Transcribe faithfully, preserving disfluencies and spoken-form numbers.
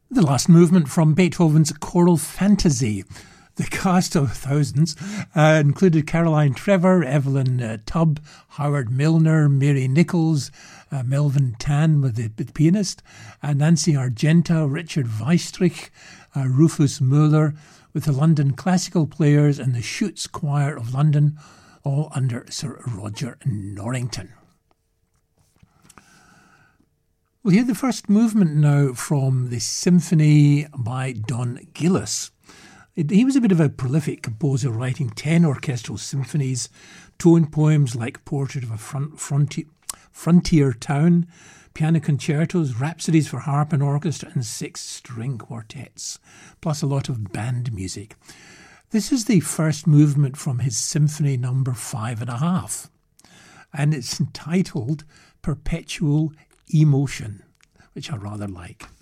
The last movement from Beethoven's Choral Fantasy. The cast of thousands uh, included Caroline Trevor, Evelyn uh, Tubb, Howard Milner, Mary Nichols, uh, Melvin Tan with the, the pianist, uh, Nancy Argenta, Richard Weistrich, uh, Rufus Müller, with the London Classical Players and the Schutz Choir of London, all under Sir Roger Norrington. We'll hear the first movement now from the Symphony by Don Gillis. He was a bit of a prolific composer, writing ten orchestral symphonies, tone poems like Portrait of a front, frontier, frontier Town, piano concertos, rhapsodies for harp and orchestra, and six string quartets, plus a lot of band music. This is the first movement from his Symphony number five and a half, and it's entitled Perpetual Emotion, which I rather like.